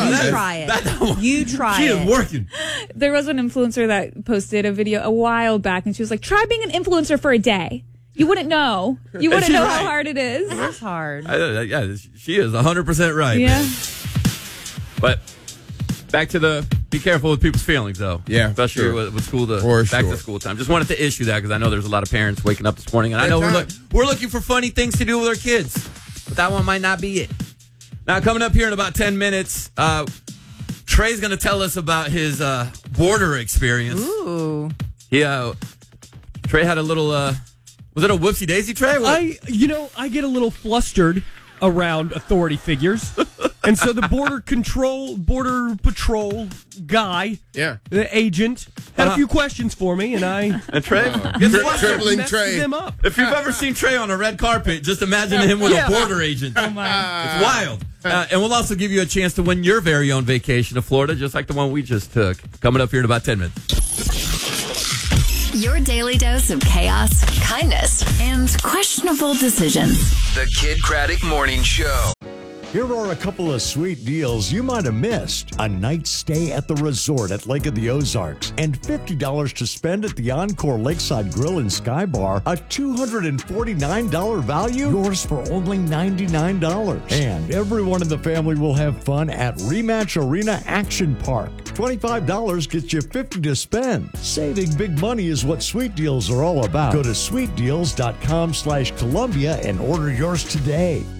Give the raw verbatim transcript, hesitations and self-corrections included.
You is, try it. That, you try she it. She is working. There was an influencer that posted a video a while back, and she was like, try being an influencer for a day. You wouldn't know. You wouldn't know right. how hard it is. It is hard. I, yeah, she is one hundred percent right. Yeah. Man. But back to the be careful with people's feelings, though. Yeah, especially sure. with, with school to For back sure. to school time. Just wanted to issue that because I know there's a lot of parents waking up this morning, and I know we're, look, we're looking for funny things to do with our kids, but that one might not be it. Now, coming up here in about ten minutes, uh, Trey's going to tell us about his uh, border experience. Ooh. He, uh, Trey had a little. Uh, was it a whoopsie daisy, Trey? What? I, you know, I get a little flustered around authority figures. And so the border control, border patrol guy, yeah, the agent, had uh-huh. a few questions for me, and I and Trey uh, gets tri- tripling Trey. Them up. If you've ever seen Trey on a red carpet, just imagine him with yeah. a border agent. Oh my! It's wild. Uh, and we'll also give you a chance to win your very own vacation to Florida, just like the one we just took. Coming up here in about ten minutes. Your daily dose of chaos, kindness, and questionable decisions. The Kid Craddock Morning Show. Here are a couple of sweet deals you might have missed. A night stay at the resort at Lake of the Ozarks and fifty dollars to spend at the Encore Lakeside Grill and Sky Bar. A two hundred forty-nine dollars value, yours for only ninety-nine dollars. And everyone in the family will have fun at Rematch Arena Action Park. twenty-five dollars gets you fifty dollars to spend. Saving big money is what Sweet Deals are all about. Go to sweet deals dot com slash Columbia and order yours today.